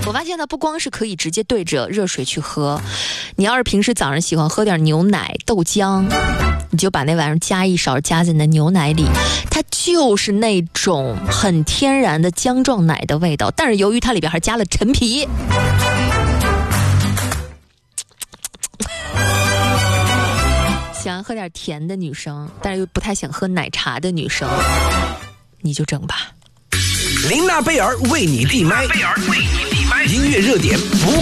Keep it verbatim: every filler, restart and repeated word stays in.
我发现它不光是可以直接对着热水去喝，你要是平时早上喜欢喝点牛奶、豆浆，你就把那玩意儿加一勺加在你的牛奶里，它就是那种很天然的浆状奶的味道，但是由于它里边还加了陈皮。喜欢喝点甜的女生，但是又不太想喝奶茶的女生，你就整吧。 琳娜贝尔为你闭麦，音乐热点不